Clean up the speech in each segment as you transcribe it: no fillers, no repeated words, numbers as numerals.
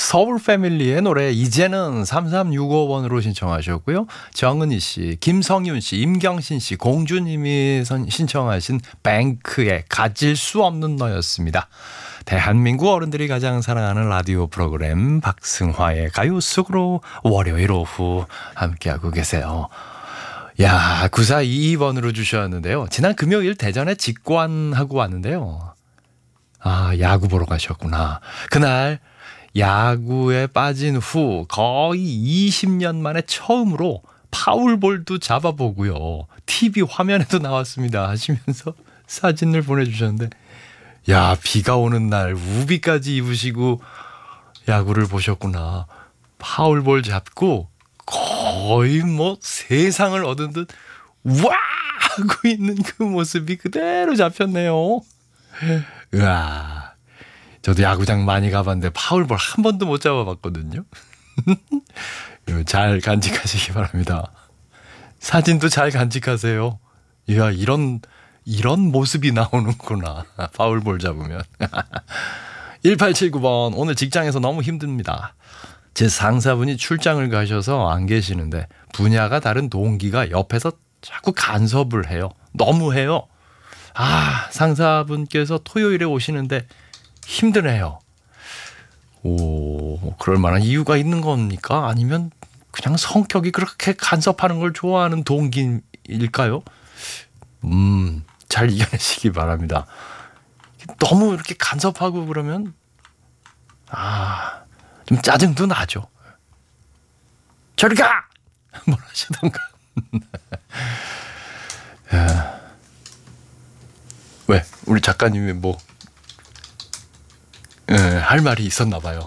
서울 패밀리의 노래 이제는 3365번으로 신청하셨고요. 정은희 씨, 김성윤 씨, 임경신 씨, 공주님이 신청하신 뱅크의 가질 수 없는 너였습니다. 대한민국 어른들이 가장 사랑하는 라디오 프로그램 박승화의 가요 속으로 월요일 오후 함께하고 계세요. 야, 9422번으로 주셨는데요. 지난 금요일 대전에 직관하고 왔는데요. 아, 야구 보러 가셨구나. 그날 야구에 빠진 후 거의 20년 만에 처음으로 파울볼도 잡아보고요. TV 화면에도 나왔습니다 하시면서 사진을 보내주셨는데, 야, 비가 오는 날 우비까지 입으시고 야구를 보셨구나. 파울볼 잡고 거의 뭐 세상을 얻은 듯 와! 하고 있는 그 모습이 그대로 잡혔네요. 으아. 저도 야구장 많이 가봤는데 파울볼 한 번도 못 잡아봤거든요. 잘 간직하시기 바랍니다. 사진도 잘 간직하세요. 이야, 이런 모습이 나오는구나. 파울볼 잡으면. 1879번, 오늘 직장에서 너무 힘듭니다. 제 상사분이 출장을 가셔서 안 계시는데 분야가 다른 동기가 옆에서 자꾸 간섭을 해요. 너무해요. 아, 상사분께서 토요일에 오시는데 힘드네요. 오, 그럴 만한 이유가 있는 겁니까? 아니면 그냥 성격이 그렇게 간섭하는 걸 좋아하는 동기일까요? 잘 이겨내시기 바랍니다. 너무 이렇게 간섭하고 그러면 좀 짜증도 나죠. 저리 가! 뭘 하시던가. 왜? 우리 작가님이 뭐 할 말이 있었나 봐요.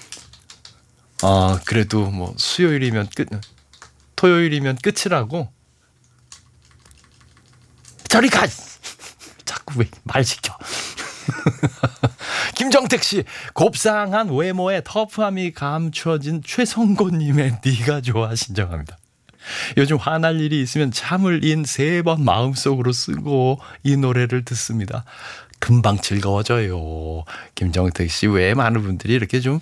그래도 뭐 수요일이면 토요일이면 끝이라고. 저리 가! 자꾸 왜 말 시켜. 김정택 씨, 곱상한 외모에 터프함이 감춰진 최성곤님의 네가 좋아 신청합니다. 요즘 화날 일이 있으면 참을 인 3번 마음속으로 쓰고 이 노래를 듣습니다. 금방 즐거워져요. 김정택 씨 외에 많은 분들이 이렇게 좀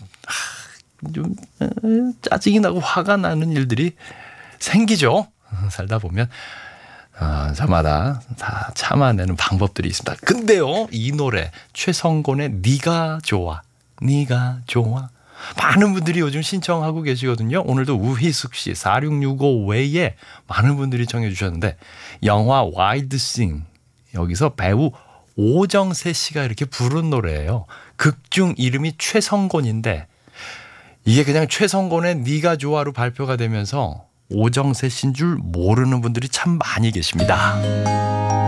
짜증이 나고 화가 나는 일들이 생기죠. 살다 보면 저마다 다 참아내는 방법들이 있습니다. 근데요, 이 노래 최성곤의 네가 좋아, 네가 좋아, 많은 분들이 요즘 신청하고 계시거든요. 오늘도 우희숙 씨 4665 외에 많은 분들이 청해 주셨는데, 영화 와일드 싱, 여기서 배우 오정세 씨가 이렇게 부른 노래예요. 극중 이름이 최성곤인데 이게 그냥 최성곤의 네가 좋아로 발표가 되면서 오정세 씨인 줄 모르는 분들이 참 많이 계십니다.